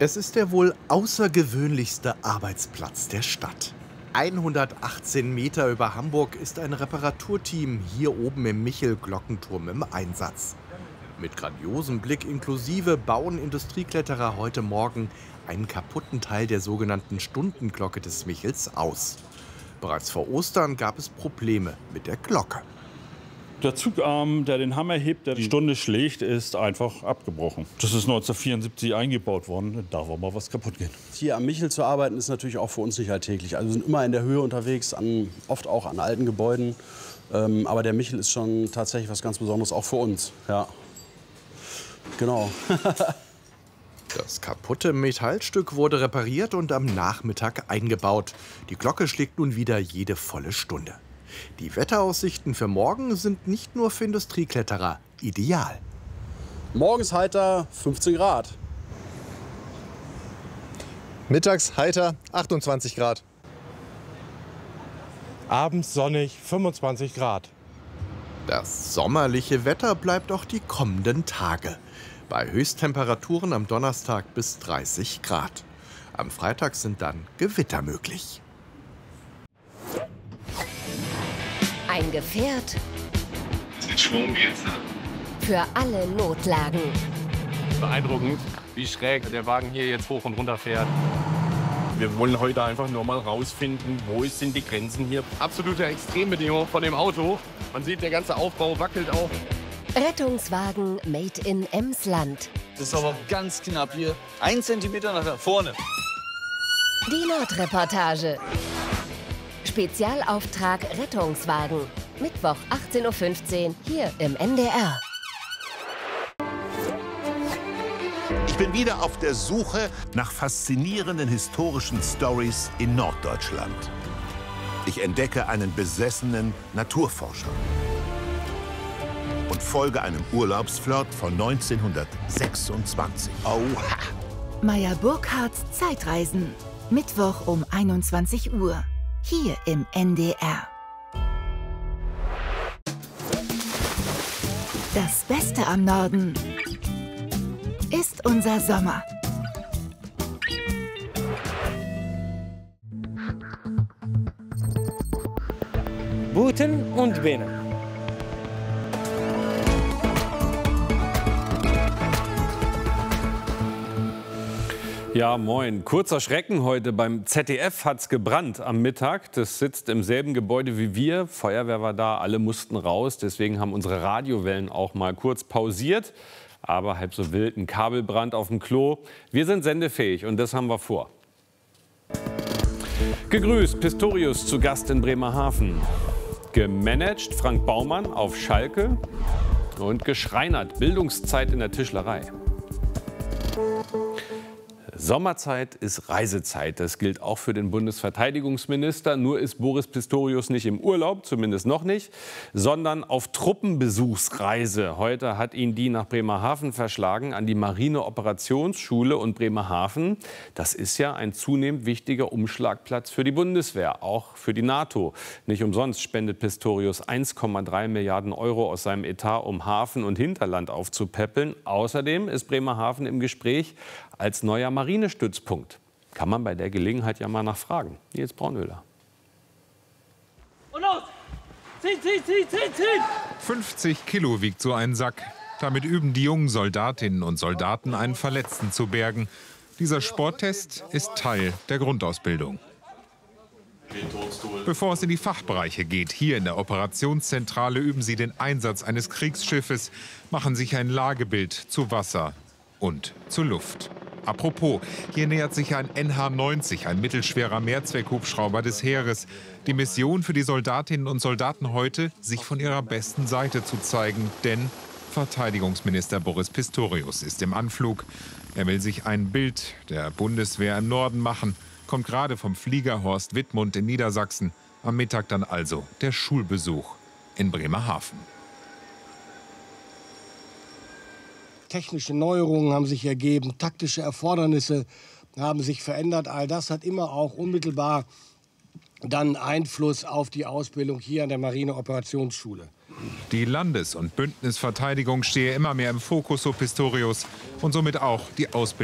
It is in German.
Es ist der wohl außergewöhnlichste Arbeitsplatz der Stadt. 118 Meter über Hamburg ist ein Reparaturteam hier oben im Michel-Glockenturm im Einsatz. Mit grandiosem Blick inklusive bauen Industriekletterer heute Morgen einen kaputten Teil der sogenannten Stundenglocke des Michels aus. Bereits vor Ostern gab es Probleme mit der Glocke. Der Zugarm, der den Hammer hebt, der die Stunde schlägt, ist einfach abgebrochen. Das ist 1974 eingebaut worden. Da war mal was kaputt gehen. Hier am Michel zu arbeiten ist natürlich auch für uns nicht alltäglich. Also wir sind immer in der Höhe unterwegs, oft auch an alten Gebäuden. Aber der Michel ist schon tatsächlich was ganz Besonderes, auch für uns. Ja. Genau. Das kaputte Metallstück wurde repariert und am Nachmittag eingebaut. Die Glocke schlägt nun wieder jede volle Stunde. Die Wetteraussichten für morgen sind nicht nur für Industriekletterer ideal. Morgens heiter 15 Grad. Mittags heiter 28 Grad. Abends sonnig 25 Grad. Das sommerliche Wetter bleibt auch die kommenden Tage. Bei Höchsttemperaturen am Donnerstag bis 30 Grad. Am Freitag sind dann Gewitter möglich. Ein Gefährt mit Schwung geht's. für alle Notlagen. Beeindruckend, wie schräg der Wagen hier jetzt hoch und runter fährt. Wir wollen heute einfach nur mal rausfinden, wo sind die Grenzen hier. Absolute Extrembedingungen von dem Auto. Man sieht, der ganze Aufbau wackelt auch. Rettungswagen made in Emsland. Das ist aber ganz knapp hier. 1 Zentimeter nach vorne. Die Nordreportage. Spezialauftrag Rettungswagen. Mittwoch 18:15 Uhr hier im NDR. Ich bin wieder auf der Suche nach faszinierenden historischen Stories in Norddeutschland. Ich entdecke einen besessenen Naturforscher und folge einem Urlaubsflirt von 1926. Oha! Meyer Burkhardts Zeitreisen. Mittwoch um 21 Uhr. Hier im NDR. Das Beste am Norden ist unser Sommer. Buten und Bienen. Ja, moin. Kurzer Schrecken heute. Beim ZDF hat's gebrannt am Mittag. Das sitzt im selben Gebäude wie wir. Feuerwehr war da, alle mussten raus. Deswegen haben unsere Radiowellen auch mal kurz pausiert. Aber halb so wild, ein Kabelbrand auf dem Klo. Wir sind sendefähig und das haben wir vor. Gegrüßt, Pistorius zu Gast in Bremerhaven. Gemanagt Frank Baumann auf Schalke. Und geschreinert, Bildungszeit in der Tischlerei. Sommerzeit ist Reisezeit. Das gilt auch für den Bundesverteidigungsminister. Nur ist Boris Pistorius nicht im Urlaub, zumindest noch nicht, sondern auf Truppenbesuchsreise. Heute hat ihn die nach Bremerhaven verschlagen, an die Marine-Operationsschule und Bremerhaven. Das ist ja ein zunehmend wichtiger Umschlagplatz für die Bundeswehr, auch für die NATO. Nicht umsonst spendet Pistorius 1,3 Milliarden Euro aus seinem Etat, um Hafen und Hinterland aufzupäppeln. Außerdem ist Bremerhaven im Gespräch als neuer Marinestützpunkt. Kann man bei der Gelegenheit ja mal nachfragen. Nils Braunöhler. Und los! Ziehen! 50 Kilo wiegt so ein Sack. Damit üben die jungen Soldatinnen und Soldaten, einen Verletzten zu bergen. Dieser Sporttest ist Teil der Grundausbildung. Bevor es in die Fachbereiche geht, hier in der Operationszentrale üben sie den Einsatz eines Kriegsschiffes, machen sich ein Lagebild zu Wasser und zur Luft. Apropos, hier nähert sich ein NH-90, ein mittelschwerer Mehrzweckhubschrauber des Heeres. Die Mission für die Soldatinnen und Soldaten heute, sich von ihrer besten Seite zu zeigen. Denn Verteidigungsminister Boris Pistorius ist im Anflug. Er will sich ein Bild der Bundeswehr im Norden machen. Kommt gerade vom Flieger Horst Wittmund in Niedersachsen. Am Mittag dann also der Schulbesuch in Bremerhaven. Technische Neuerungen haben sich ergeben, taktische Erfordernisse haben sich verändert. All das hat immer auch unmittelbar dann Einfluss auf die Ausbildung hier an der Marine-Operationsschule. Die Landes- und Bündnisverteidigung stehe immer mehr im Fokus, so Pistorius, und somit auch die Ausbildung